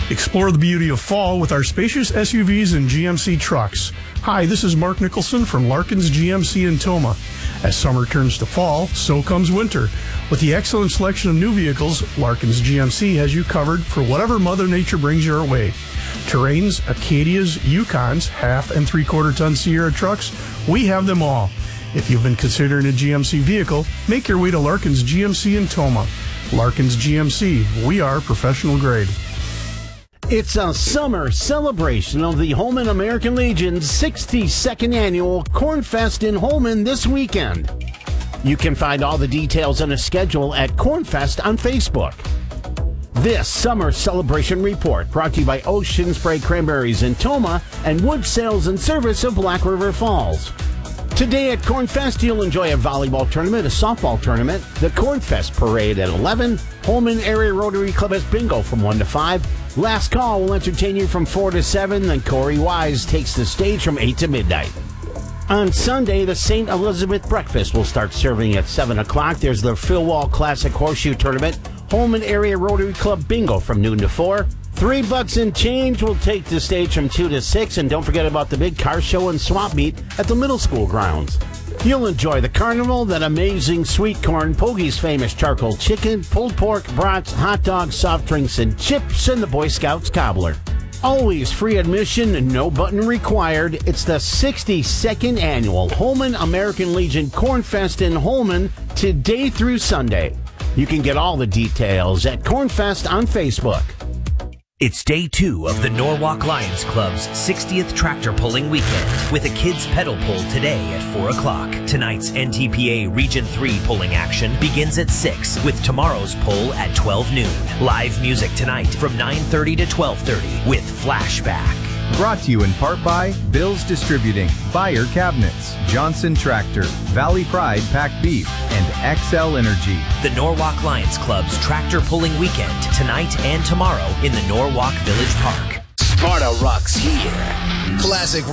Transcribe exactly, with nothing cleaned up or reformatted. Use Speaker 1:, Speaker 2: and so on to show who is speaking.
Speaker 1: Explore the beauty of fall with our spacious S U Vs and G M C trucks. Hi, this is Mark Nicholson from Larkins G M C in Toma. As summer turns to fall, so comes winter. With the excellent selection of new vehicles, Larkins G M C has you covered for whatever Mother Nature brings your way. Terrains, Acadias, Yukons, half and three-quarter ton Sierra trucks, we have them all. If you've been considering a G M C vehicle, make your way to Larkins G M C in Toma. Larkins G M C, we are professional grade.
Speaker 2: It's a summer celebration of the Holman American Legion's sixty-second annual Cornfest in Holman this weekend. You can find all the details and a schedule at Cornfest on Facebook. This summer celebration report brought to you by Ocean Spray Cranberries in Toma and Wood Sales and Service of Black River Falls. Today at Cornfest, you'll enjoy a volleyball tournament, a softball tournament, the Cornfest Parade at eleven, Holman Area Rotary Club has bingo from one to five, Last Call will entertain you from four to seven, then Corey Wise takes the stage from eight to midnight. On Sunday, the Saint Elizabeth Breakfast will start serving at seven o'clock. There's the Phil Wall Classic Horseshoe Tournament, Holman Area Rotary Club bingo from noon to four. Three bucks and change will take the stage from two to six, and don't forget about the big car show and swap meet at the middle school grounds. You'll enjoy the carnival, that amazing sweet corn, Pogie's famous charcoal chicken, pulled pork, brats, hot dogs, soft drinks, and chips, and the Boy Scouts cobbler. Always free admission and no button required. It's the sixty-second annual Holman American Legion Cornfest in Holman, today through Sunday. You can get all the details at Cornfest on Facebook.
Speaker 3: It's day two of the Norwalk Lions Club's sixtieth tractor pulling weekend with a kids pedal pull today at four o'clock. Tonight's N T P A Region three pulling action begins at six with tomorrow's pull at twelve noon. Live music tonight from nine thirty to twelve thirty with Flashback.
Speaker 4: Brought to you in part by Bill's Distributing, Buyer Cabinets, Johnson Tractor, Valley Pride Packed Beef, and X L Energy.
Speaker 3: The Norwalk Lions Club's tractor pulling weekend tonight and tomorrow in the Norwalk Village Park.
Speaker 5: Sparta rocks here. Classic